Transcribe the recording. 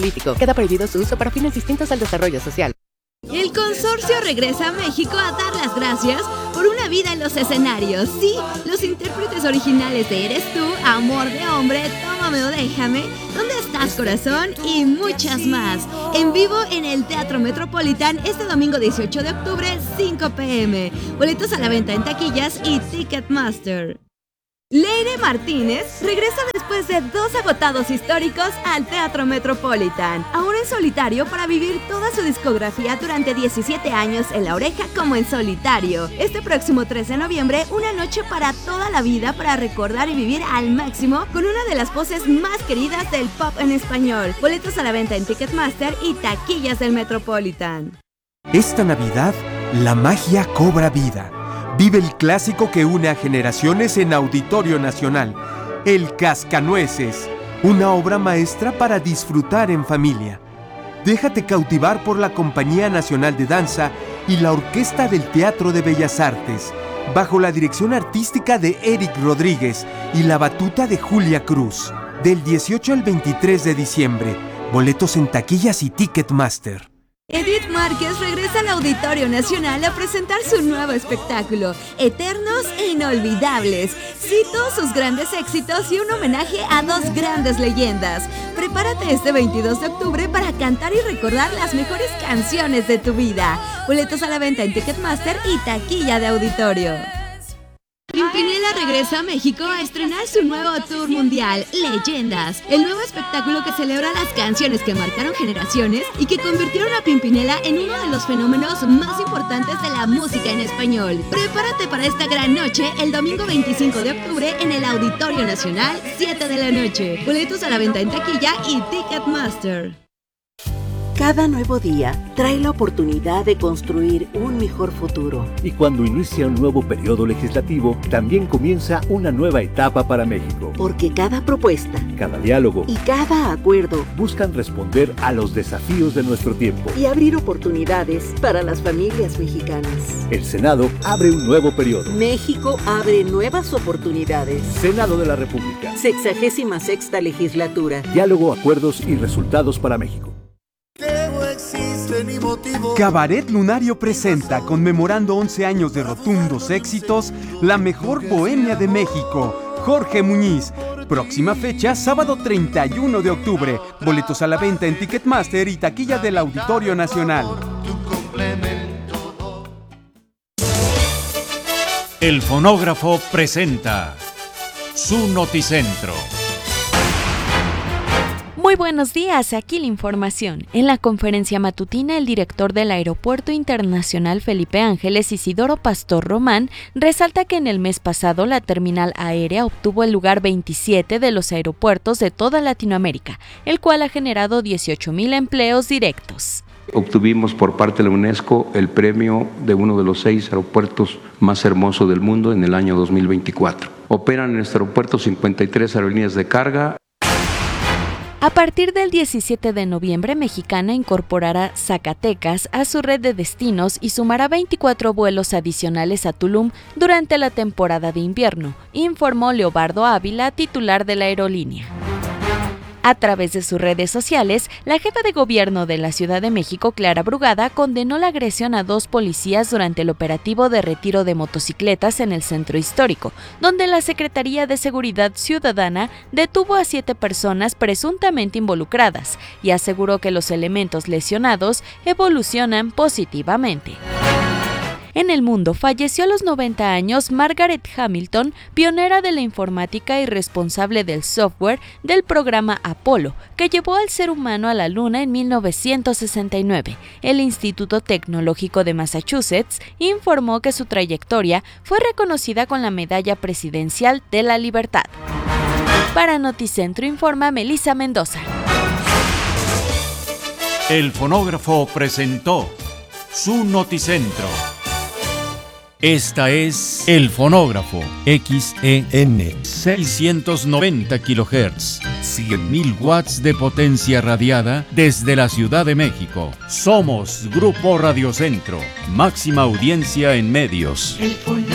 político. Queda prohibido su uso para fines distintos al desarrollo social. El consorcio regresa a México a dar las gracias por una vida en los escenarios. Sí, los intérpretes originales de Eres tú, Amor de hombre, Tómame o déjame, ¿Dónde estás corazón? Y muchas más. En vivo en el Teatro Metropolitan este domingo 18 de octubre, 5 p.m. Boletos a la venta en taquillas y Ticketmaster. Leire Martínez regresa después de 2 agotados históricos al Teatro Metropolitan, ahora en solitario para vivir toda su discografía durante 17 años en La Oreja como en solitario. Este próximo 3 de noviembre, una noche para toda la vida para recordar y vivir al máximo con una de las voces más queridas del pop en español. Boletos a la venta en Ticketmaster y taquillas del Metropolitan. Esta Navidad, la magia cobra vida. Vive el clásico que une a generaciones en Auditorio Nacional, El Cascanueces, una obra maestra para disfrutar en familia. Déjate cautivar por la Compañía Nacional de Danza y la Orquesta del Teatro de Bellas Artes, bajo la dirección artística de Eric Rodríguez y la batuta de Julia Cruz. Del 18 al 23 de diciembre, boletos en taquillas y Ticketmaster. Edith Márquez regresa al Auditorio Nacional a presentar su nuevo espectáculo, Eternos e Inolvidables. Cito sus grandes éxitos y un homenaje a 2 grandes leyendas. Prepárate este 22 de octubre para cantar y recordar las mejores canciones de tu vida. Boletos a la venta en Ticketmaster y taquilla de auditorio. Pimpinela regresa a México a estrenar su nuevo tour mundial, Leyendas, el nuevo espectáculo que celebra las canciones que marcaron generaciones y que convirtieron a Pimpinela en uno de los fenómenos más importantes de la música en español. Prepárate para esta gran noche el domingo 25 de octubre en el Auditorio Nacional, 7 de la noche. Boletos a la venta en taquilla y Ticketmaster. Cada nuevo día trae la oportunidad de construir un mejor futuro. Y cuando inicia un nuevo periodo legislativo, también comienza una nueva etapa para México. Porque cada propuesta, cada diálogo y cada acuerdo buscan responder a los desafíos de nuestro tiempo y abrir oportunidades para las familias mexicanas. El Senado abre un nuevo periodo. México abre nuevas oportunidades. Senado de la República. 66ª legislatura. Diálogo, acuerdos y resultados para México. Cabaret Lunario presenta, conmemorando 11 años de rotundos éxitos, la mejor bohemia de México, Jorge Muñiz. Próxima fecha, sábado 31 de octubre. Boletos a la venta en Ticketmaster y taquilla del Auditorio Nacional. El Fonógrafo presenta su Noticentro. Muy buenos días, aquí la información. En la conferencia matutina, el director del Aeropuerto Internacional Felipe Ángeles, Isidoro Pastor Román, resalta que en el mes pasado la terminal aérea obtuvo el lugar 27 de los aeropuertos de toda Latinoamérica, el cual ha generado 18,000 empleos directos. Obtuvimos por parte de la UNESCO el premio de uno de los 6 aeropuertos más hermosos del mundo en el año 2024. Operan en nuestro aeropuerto 53 aerolíneas de carga. A partir del 17 de noviembre, Mexicana incorporará Zacatecas a su red de destinos y sumará 24 vuelos adicionales a Tulum durante la temporada de invierno, informó Leobardo Ávila, titular de la aerolínea. A través de sus redes sociales, la jefa de gobierno de la Ciudad de México, Clara Brugada, condenó la agresión a 2 policías durante el operativo de retiro de motocicletas en el centro histórico, donde la Secretaría de Seguridad Ciudadana detuvo a 7 personas presuntamente involucradas y aseguró que los elementos lesionados evolucionan positivamente. En el mundo, falleció a los 90 años Margaret Hamilton, pionera de la informática y responsable del software del programa Apolo, que llevó al ser humano a la Luna en 1969. El Instituto Tecnológico de Massachusetts informó que su trayectoria fue reconocida con la Medalla Presidencial de la Libertad. Para Noticentro informa Melissa Mendoza. El Fonógrafo presentó su Noticentro. Esta es El Fonógrafo, XEN 690 kHz, 100.000 watts de potencia radiada desde la Ciudad de México. Somos Grupo Radio Centro, máxima audiencia en medios.